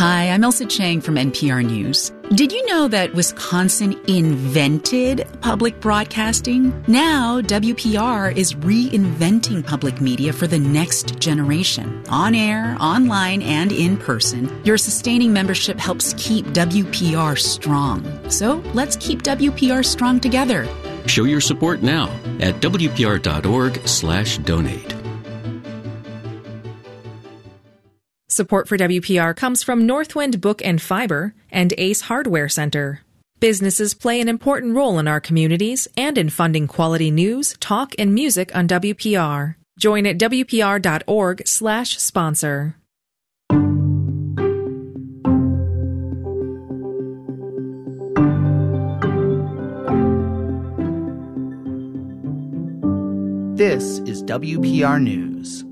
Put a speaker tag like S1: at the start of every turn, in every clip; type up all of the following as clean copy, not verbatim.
S1: Hi, I'm Elsa Chang from NPR News. Did you know that Wisconsin invented public broadcasting? Now, WPR is reinventing public media for the next generation. On air, online, and in person, your sustaining membership helps keep WPR strong. So let's keep WPR strong together.
S2: Show your support now at WPR.org/donate.
S3: Support for WPR comes from Northwind Book and Fiber and Ace Hardware Center. Businesses play an important role in our communities and in funding quality news, talk, and music on WPR. Join at WPR.org/sponsor.
S4: This is WPR News.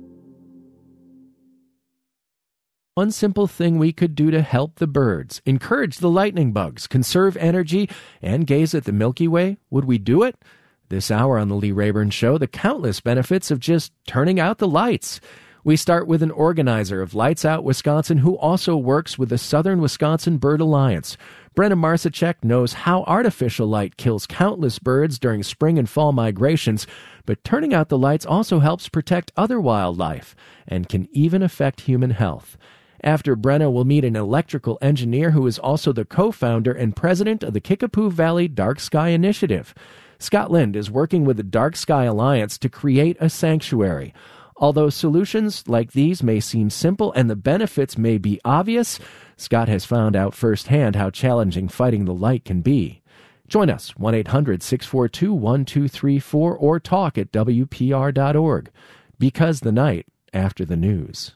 S5: One simple thing we could do to help the birds, encourage the lightning bugs, conserve energy, and gaze at the Milky Way, would we do it? This hour on the Lee Rayburn Show, the countless benefits of just turning out the lights. We start with an organizer of Lights Out Wisconsin who also works with the Southern Wisconsin Bird Alliance. Brenna Marsacek knows how artificial light kills countless birds during spring and fall migrations, but turning out the lights also helps protect other wildlife and can even affect human health. After Brenna, we'll meet an electrical engineer who is also the co-founder and president of the Kickapoo Valley Dark Sky Initiative. Scott Lind is working with the Dark Sky Alliance to create a sanctuary. Although solutions like these may seem simple and the benefits may be obvious, Scott has found out firsthand how challenging fighting the light can be. Join us, 1-800-642-1234, or talk at WPR.org. Because the night after the news.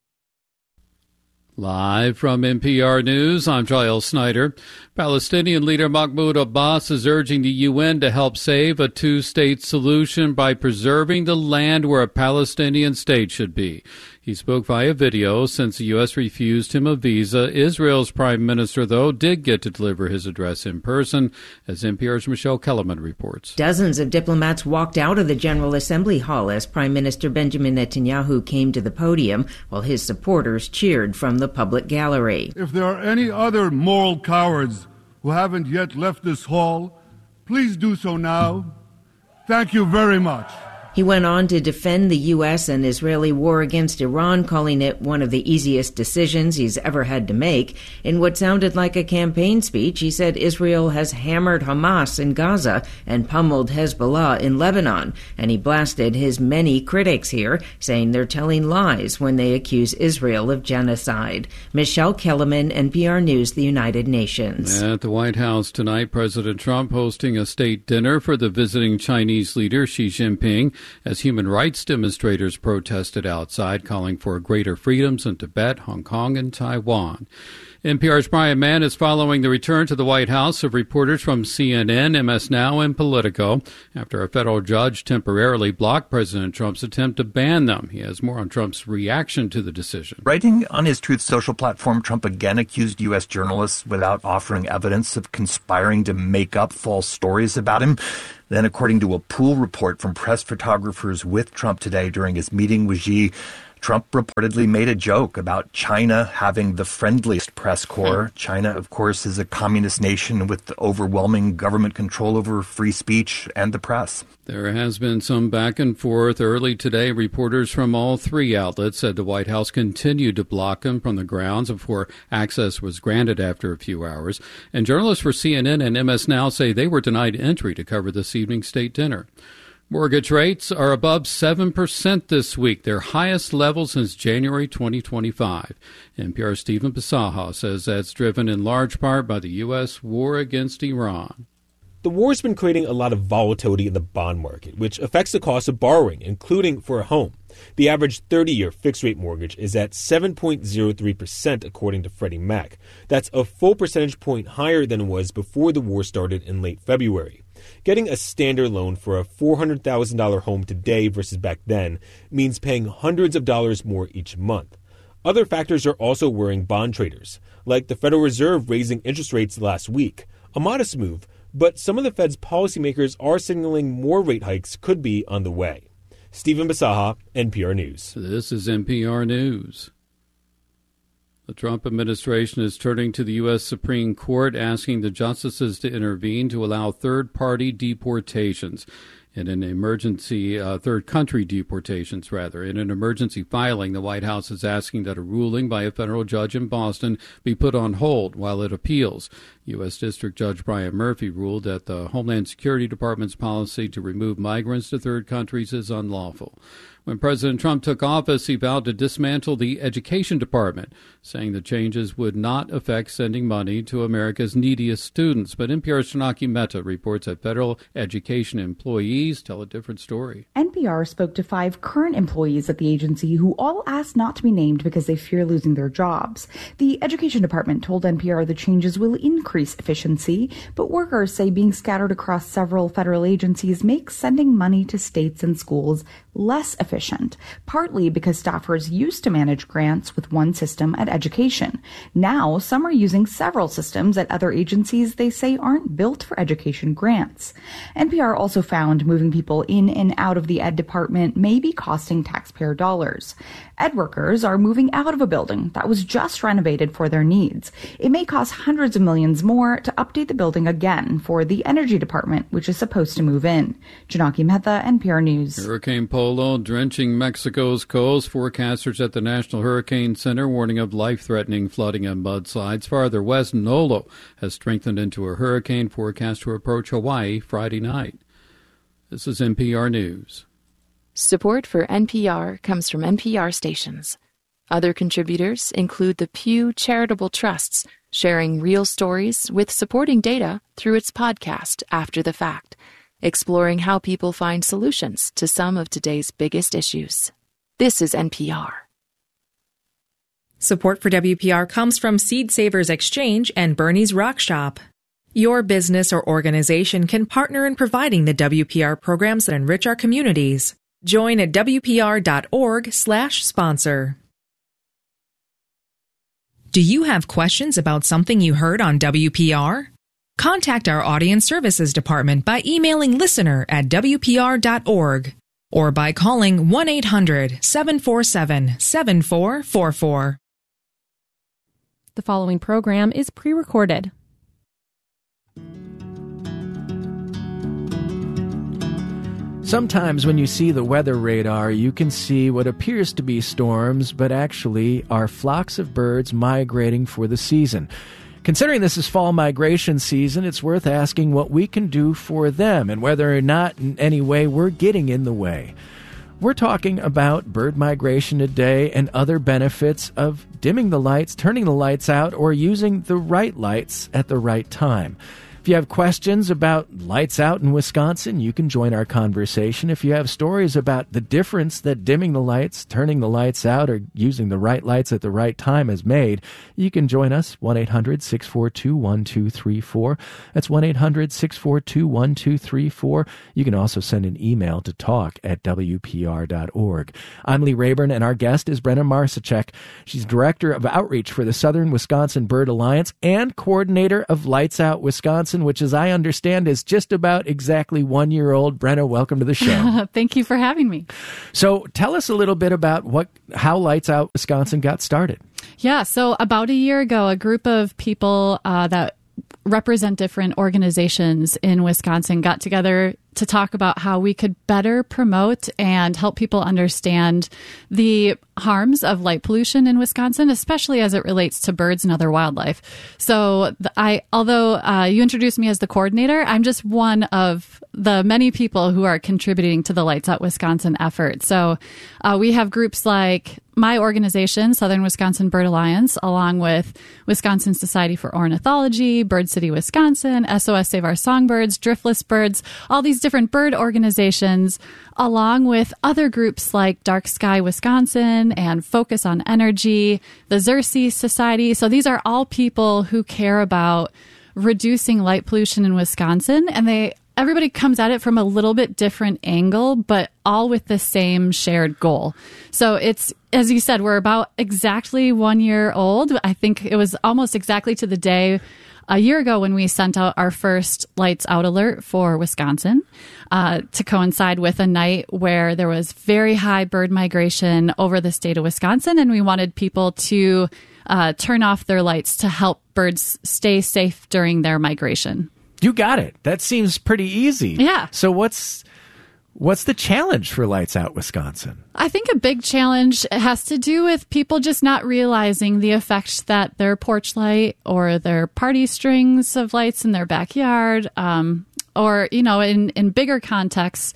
S6: Live from NPR News, I'm Giles Snyder. Palestinian leader Mahmoud Abbas is urging the UN to help save a two-state solution by preserving the land where a Palestinian state should be. He spoke via video since the U.S. refused him a visa. Israel's prime minister, though, did get to deliver his address in person, as NPR's Michelle Kellerman reports.
S7: Dozens of diplomats walked out of the General Assembly Hall as Prime Minister Benjamin Netanyahu came to the podium, while his supporters cheered from the public gallery.
S8: If there are any other moral cowards who haven't yet left this hall, please do so now. Thank you very much.
S7: He went on to defend the U.S. and Israeli war against Iran, calling it one of the easiest decisions he's ever had to make. In what sounded like a campaign speech, he said Israel has hammered Hamas in Gaza and pummeled Hezbollah in Lebanon. And he blasted his many critics here, saying they're telling lies when they accuse Israel of genocide. Michelle Kellerman, NPR News, the United Nations.
S6: At the White House tonight, President Trump hosting a state dinner for the visiting Chinese leader Xi Jinping, as human rights demonstrators protested outside, calling for greater freedoms in Tibet, Hong Kong, and Taiwan. NPR's Brian Mann is following the return to the White House of reporters from CNN, MS Now, and Politico after a federal judge temporarily blocked President Trump's attempt to ban them. He has more on Trump's reaction to the decision.
S9: Writing on his Truth Social platform, Trump again accused U.S. journalists without offering evidence of conspiring to make up false stories about him. Then, according to a pool report from press photographers with Trump today during his meeting with Xi, Trump reportedly made a joke about China having the friendliest press corps. China, of course, is a communist nation with overwhelming government control over free speech and the press.
S6: There has been some back and forth. Early today, reporters from all three outlets said the White House continued to block them from the grounds before access was granted after a few hours. And journalists for CNN and MS Now say they were denied entry to cover this evening's state dinner. Mortgage rates are above 7% this week, their highest level since January 2025. NPR's Stephen Pisaha says that's driven in large part by the U.S. war against Iran.
S10: The war has been creating a lot of volatility in the bond market, which affects the cost of borrowing, including for a home. The average 30-year fixed-rate mortgage is at 7.03%, according to Freddie Mac. That's a full percentage point higher than it was before the war started in late February. Getting a standard loan for a $400,000 home today versus back then means paying hundreds of dollars more each month. Other factors are also worrying bond traders, like the Federal Reserve raising interest rates last week, a modest move, but some of the Fed's policymakers are signaling more rate hikes could be on the way. Stephen Pisaha, NPR News.
S6: This is NPR News. The Trump administration is turning to the U.S. Supreme Court, asking the justices to intervene to allow third-party deportations. In an emergency, third country deportations, rather. In an emergency filing, the White House is asking that a ruling by a federal judge in Boston be put on hold while it appeals. U.S. District Judge Brian Murphy ruled that the Homeland Security Department's policy to remove migrants to third countries is unlawful. When President Trump took office, he vowed to dismantle the Education Department, saying the changes would not affect sending money to America's neediest students. But NPR's Shanaki Mehta reports that federal education employees tell a different story.
S11: NPR spoke to 5 current employees at the agency who all asked not to be named because they fear losing their jobs. The Education Department told NPR the changes will increase efficiency, but workers say being scattered across several federal agencies makes sending money to states and schools less efficient, partly because staffers used to manage grants with one system at education. Now, some are using several systems at other agencies they say aren't built for education grants. NPR also found moving people in and out of the Ed Department may be costing taxpayer dollars. Ed workers are moving out of a building that was just renovated for their needs. It may cost hundreds of millions more to update the building again for the Energy Department, which is supposed to move in. Janaki Mehta, NPR News.
S6: Hurricane Polo drenching Mexico's coast. Forecasters at the National Hurricane Center warning of life-threatening flooding and mudslides. Farther west, Nolo has strengthened into a hurricane forecast to approach Hawaii Friday night. This is NPR News.
S12: Support for NPR comes from NPR stations. Other contributors include the Pew Charitable Trusts, sharing real stories with supporting data through its podcast, After the Fact, exploring how people find solutions to some of today's biggest issues. This is NPR.
S3: Support for WPR comes from Seed Savers Exchange and Bernie's Rock Shop. Your business or organization can partner in providing the WPR programs that enrich our communities. Join at WPR.org/sponsor. Do you have questions about something you heard on WPR? Contact our Audience Services Department by emailing listener@WPR.org or by calling 1-800-747-7444.
S13: The following program is pre-recorded.
S5: Sometimes when you see the weather radar, you can see what appears to be storms, but actually are flocks of birds migrating for the season. Considering this is fall migration season, it's worth asking what we can do for them and whether or not in any way we're getting in the way. We're talking about bird migration today and other benefits of dimming the lights, turning the lights out, or using the right lights at the right time. If you have questions about lights out in Wisconsin, you can join our conversation. If you have stories about the difference that dimming the lights, turning the lights out, or using the right lights at the right time has made, you can join us, 1-800-642-1234. That's 1-800-642-1234. You can also send an email to talk@WPR.org. I'm Lee Rayburn, and our guest is Brenna Marcichek. She's Director of Outreach for the Southern Wisconsin Bird Alliance and Coordinator of Lights Out Wisconsin, which, as I understand, is just about exactly 1 year old. Brenna, welcome to the show.
S14: Thank you for having me.
S5: So tell us a little bit about how Lights Out Wisconsin got started.
S14: Yeah, so about a year ago, a group of people that represent different organizations in Wisconsin got together to talk about how we could better promote and help people understand the harms of light pollution in Wisconsin, especially as it relates to birds and other wildlife. So although you introduced me as the coordinator, I'm just one of the many people who are contributing to the Lights Out Wisconsin effort. So we have groups like my organization, Southern Wisconsin Bird Alliance, along with Wisconsin Society for Ornithology, Bird City Wisconsin, SOS Save Our Songbirds, Driftless Birds, all these different bird organizations, along with other groups like Dark Sky Wisconsin and Focus on Energy, the Xerces Society. So these are all people who care about reducing light pollution in Wisconsin, and everybody comes at it from a little bit different angle, but all with the same shared goal. So it's, as you said, we're about exactly 1 year old. I think it was almost exactly to the day a year ago when we sent out our first lights out alert for Wisconsin to coincide with a night where there was very high bird migration over the state of Wisconsin, and we wanted people to turn off their lights to help birds stay safe during their migration.
S5: You got it. That seems pretty easy.
S14: Yeah.
S5: So what's the challenge for Lights Out Wisconsin?
S14: I think a big challenge has to do with people just not realizing the effect that their porch light or their party strings of lights in their backyard, or, in bigger contexts,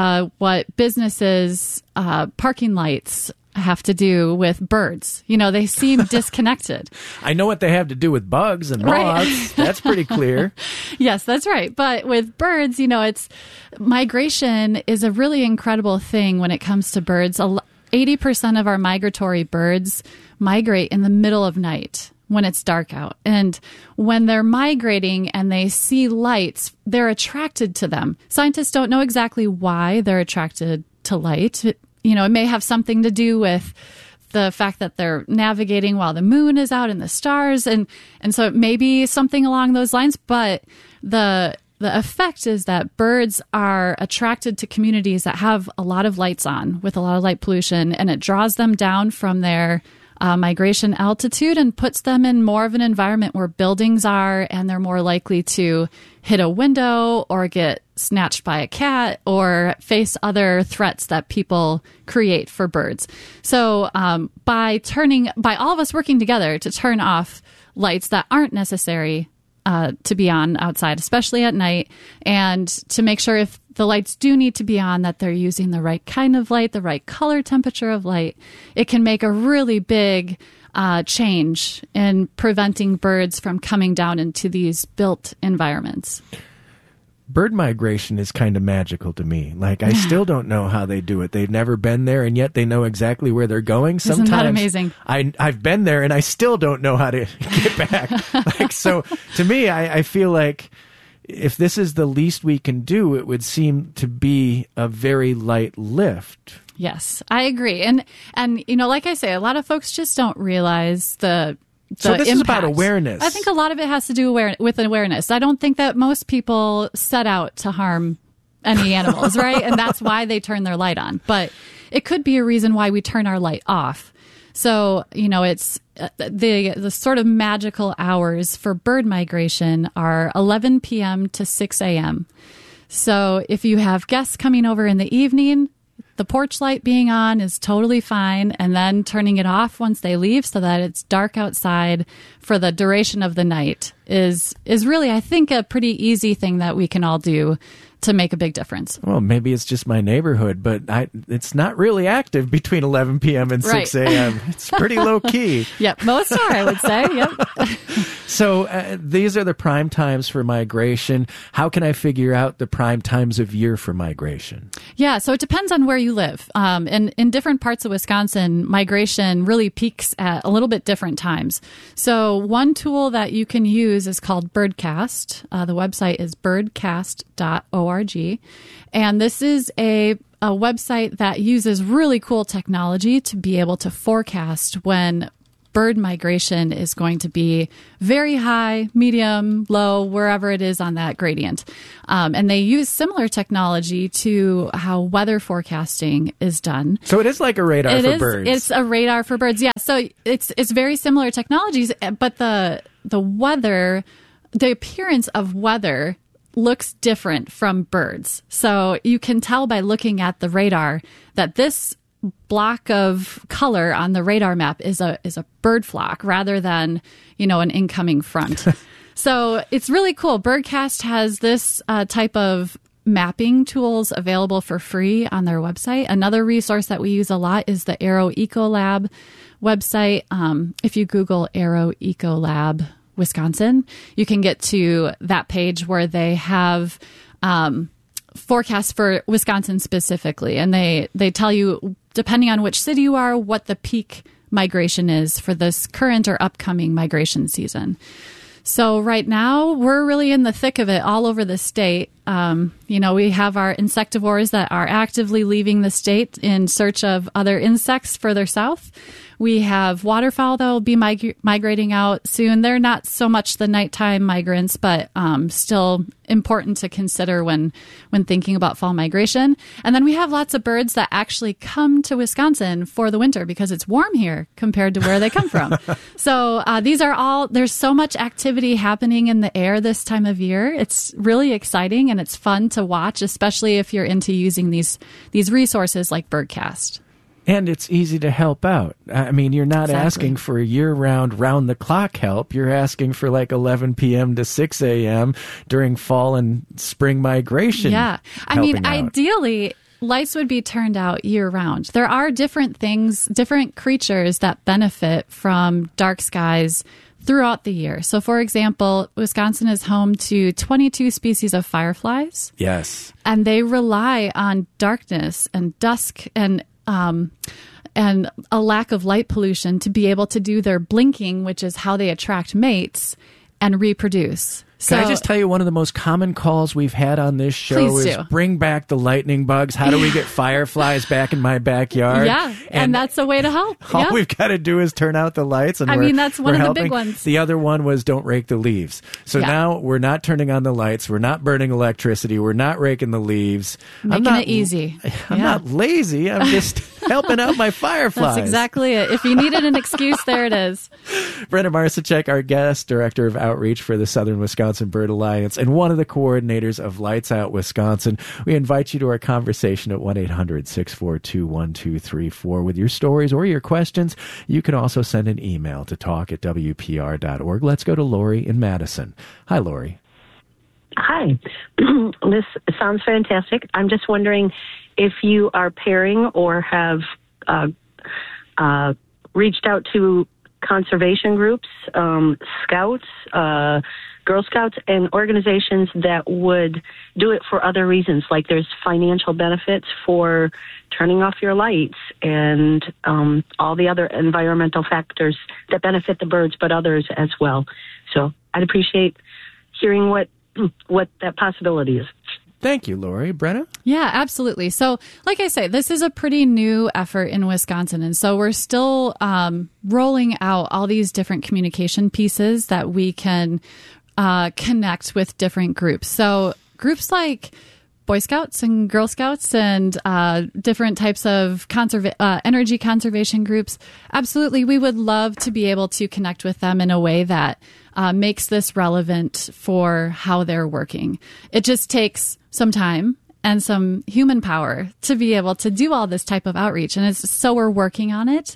S14: what businesses' parking lights have to do with birds. They seem disconnected.
S5: I know what they have to do with bugs and moths. Right. That's pretty clear.
S14: Yes, that's right. But with birds, it's migration is a really incredible thing when it comes to birds. 80% of our migratory birds migrate in the middle of night when it's dark out. And when they're migrating and they see lights, they're attracted to them. Scientists don't know exactly why they're attracted to light. It may have something to do with the fact that they're navigating while the moon is out and the stars. And so it may be something along those lines. But the effect is that birds are attracted to communities that have a lot of lights on with a lot of light pollution, and it draws them down from their migration altitude and puts them in more of an environment where buildings are, and they're more likely to hit a window or get snatched by a cat or face other threats that people create for birds. So by all of us working together to turn off lights that aren't necessary to be on outside, especially at night, and to make sure if the lights do need to be on, that they're using the right kind of light, the right color temperature of light, it can make a really big change in preventing birds from coming down into these built environments.
S5: Bird migration is kind of magical to me. I still don't know how they do it. They've never been there, and yet they know exactly where they're going. Sometimes,
S14: isn't that amazing?
S5: I've been there, and I still don't know how to get back. So to me, I feel like if this is the least we can do, it would seem to be a very light lift.
S14: Yes, I agree. And like I say, a lot of folks just don't realize the
S5: So this
S14: impact.
S5: is about awareness.
S14: I think a lot of it has to do with awareness. I don't think that most people set out to harm any animals, right? And that's why they turn their light on. But it could be a reason why we turn our light off. So, it's the sort of magical hours for bird migration are 11 p.m. to 6 a.m. So if you have guests coming over in the evening, the porch light being on is totally fine, and then turning it off once they leave so that it's dark outside for the duration of the night is really, I think, a pretty easy thing that we can all do to make a big difference.
S5: Well, maybe it's just my neighborhood, but it's not really active between 11 p.m. and 6 a.m. It's pretty low key.
S14: Yep, most are, I would say. Yep.
S5: So these are the prime times for migration. How can I figure out the prime times of year for migration?
S14: Yeah, so it depends on where you live. And in different parts of Wisconsin, migration really peaks at a little bit different times. So one tool that you can use is called Birdcast. The website is birdcast.org. And this is a website that uses really cool technology to be able to forecast when bird migration is going to be very high, medium, low, wherever it is on that gradient. And they use similar technology to how weather forecasting is done.
S5: So it is like a radar for birds.
S14: It's a radar for birds, yeah. So it's very similar technologies, but the weather, the appearance of weather looks different from birds. So you can tell by looking at the radar that this block of color on the radar map is a bird flock rather than, an incoming front. So it's really cool. Birdcast has this type of mapping tools available for free on their website. Another resource that we use a lot is the Aero Ecolab website. If you Google Aero Ecolab Wisconsin, you can get to that page where they have forecasts for Wisconsin specifically. And they tell you, depending on which city you are, what the peak migration is for this current or upcoming migration season. So right now, we're really in the thick of it all over the state. We have our insectivores that are actively leaving the state in search of other insects further south. We have waterfowl that will be migrating out soon. They're not so much the nighttime migrants, but still important to consider when thinking about fall migration. And then we have lots of birds that actually come to Wisconsin for the winter because it's warm here compared to where they come from. So these are all, there's so much activity happening in the air this time of year. It's really exciting and it's fun to watch, especially if you're into using these resources like Birdcast.
S5: And it's easy to help out. I mean, you're not
S14: Exactly.
S5: asking for year-round, round-the-clock help. You're asking for like 11 p.m. to 6 a.m. during fall and spring migration.
S14: Yeah. I mean, ideally, lights would be turned out year-round. There are different things, different creatures that benefit from dark skies throughout the year. So, for example, Wisconsin is home to 22 species of fireflies.
S5: Yes.
S14: And they rely on darkness and dusk and a lack of light pollution to be able to do their blinking, which is how they attract mates and reproduce. So,
S5: Can I just tell you one of the most common calls we've had on this show
S14: Please
S5: is
S14: do.
S5: bring back the lightning bugs. How do we get fireflies back in my backyard?
S14: Yeah, and that's a way to help.
S5: All
S14: Yeah.
S5: we've got to do is turn out the lights. And
S14: I mean, that's one
S5: we're
S14: of the
S5: helping.
S14: big ones.
S5: The other one was don't rake the leaves. So
S14: Yeah.
S5: now we're not turning on the lights. We're not burning electricity. We're not raking the leaves.
S14: Making it easy.
S5: I'm
S14: Yeah.
S5: not lazy. I'm just helping out my fireflies.
S14: That's exactly it. If you needed an excuse, there it is.
S5: Brenda Marcicek, our guest, Director of Outreach for the Southern Wisconsin Bird Alliance, and one of the coordinators of Lights Out Wisconsin. We invite you to our conversation at 1-800-642-1234 with your stories or your questions. You can also send an email to talk@wpr.org. Let's go to Lori in Madison. Hi, Lori.
S15: Hi. This sounds fantastic. I'm just wondering if you are pairing or have reached out to conservation groups, scouts, Girl Scouts, and organizations that would do it for other reasons, like there's financial benefits for turning off your lights and all the other environmental factors that benefit the birds, but others as well. So I'd appreciate hearing what that possibility is.
S5: Thank you, Lori. Brenna?
S14: Yeah, absolutely. So, like I say, this is a pretty new effort in Wisconsin. And so we're still rolling out all these different communication pieces that we can connect with different groups. So groups like Boy Scouts and Girl Scouts and different types of energy conservation groups, absolutely, we would love to be able to connect with them in a way that makes this relevant for how they're working. It just takes some time and some human power to be able to do all this type of outreach. And so we're working on it.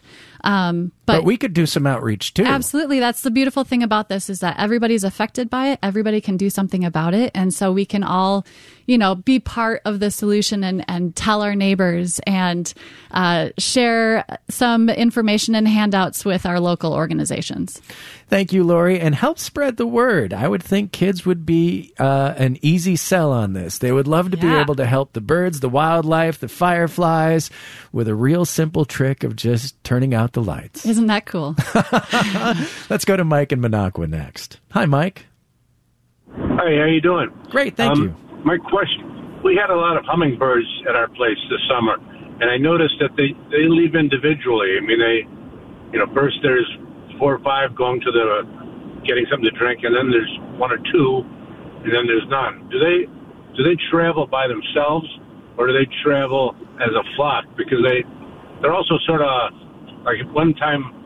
S5: But we could do some outreach too.
S14: Absolutely. That's the beautiful thing about this is that everybody's affected by it. Everybody can do something about it. And so we can all, be part of the solution and tell our neighbors and share some information and handouts with our local organizations.
S5: Thank you, Lori, and help spread the word. I would think kids would be an easy sell on this. They would love to be able to help the birds, the wildlife, the fireflies with a real simple trick of just turning out the lights.
S14: Isn't that cool?
S5: Let's go to Mike in Minocqua next. Hi, Mike.
S16: Hi, how you doing?
S5: Great, thank you.
S16: My question, we had a lot of hummingbirds at our place this summer, and I noticed that they leave individually. I mean, first there's 4 or 5 going to getting something to drink, and then there's 1 or 2, and then there's none. Do they travel by themselves, or do they travel as a flock? Because they're also sort of, like one time